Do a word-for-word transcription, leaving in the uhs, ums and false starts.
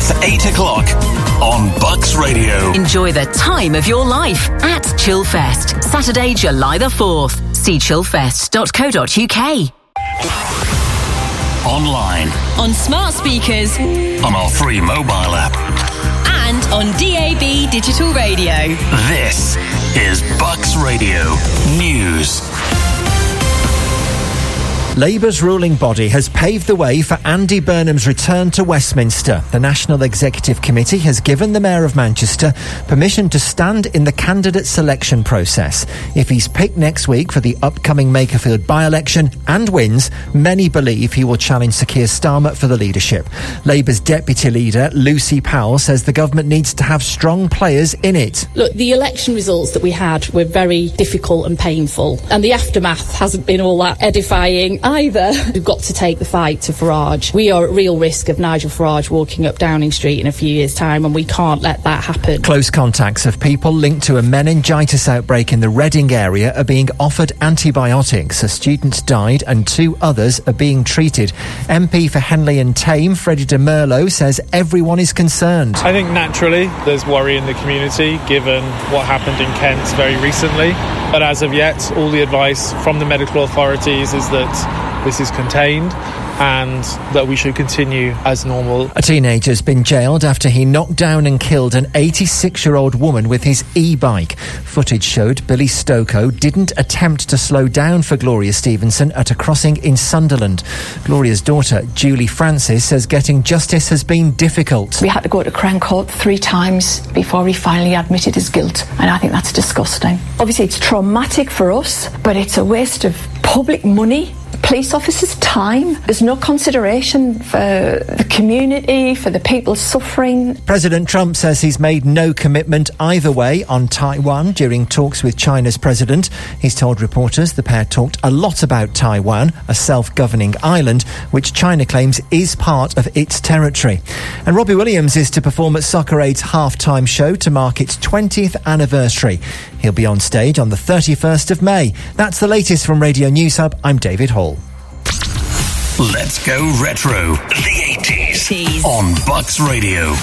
Weekdays, eight o'clock on Bucks Radio. Enjoy the time of your life at Chillfest, Saturday, July the fourth. See chillfest dot co dot uk. Online. On smart speakers. On our free mobile app. And on D A B digital radio. This is Bucks Radio News. Labour's ruling body has paved the way for Andy Burnham's return to Westminster. The National Executive Committee has given the Mayor of Manchester permission to stand in the candidate selection process. If he's picked next week for the upcoming Makerfield by-election and wins, many believe he will challenge Sir Keir Starmer for the leadership. Labour's deputy leader, Lucy Powell, says the government needs to have strong players in it. Look, the election results that we had were very difficult and painful, and the aftermath hasn't been all that edifying either. We've got to take the fight to Farage. We are at real risk of Nigel Farage walking up Downing Street in a few years' time, and we can't let that happen. Close contacts of people linked to a meningitis outbreak in the Reading area are being offered antibiotics. A student died and two others are being treated. M P for Henley and Tame, Freddie de Merlo, says everyone is concerned. I think naturally there's worry in the community given what happened in Kent very recently. But as of yet, all the advice from the medical authorities is that this is contained and that we should continue as normal. A teenager's been jailed after he knocked down and killed an eighty-six-year-old woman with his e-bike. Footage showed Billy Stoko didn't attempt to slow down for Gloria Stevenson at a crossing in Sunderland. Gloria's daughter, Julie Francis, says getting justice has been difficult. We had to go to Crown Court three times before he finally admitted his guilt, and I think that's disgusting. Obviously, it's traumatic for us, but it's a waste of public money, police officers' time. There's no consideration for the community, for the people suffering. President Trump says he's made no commitment either way on Taiwan during talks with China's president. He's told reporters the pair talked a lot about Taiwan, a self-governing island, which China claims is part of its territory. And Robbie Williams is to perform at Soccer Aid's half-time show to mark its twentieth anniversary. He'll be on stage on the thirty-first of May. That's the latest from Radio News Hub. I'm David Hall. Let's go retro. The eighties on Bucks Radio.